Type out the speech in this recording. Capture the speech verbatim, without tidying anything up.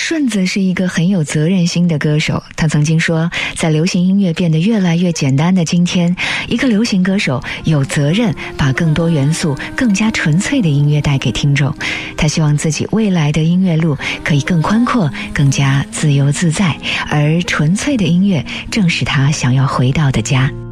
顺子是一个很有责任心的歌手，他曾经说，在流行音乐变得越来越简单的今天，一个流行歌手有责任把更多元素、更加纯粹的音乐带给听众。他希望自己未来的音乐路可以更宽阔、更加自由自在，而纯粹的音乐正是他想要回到的家。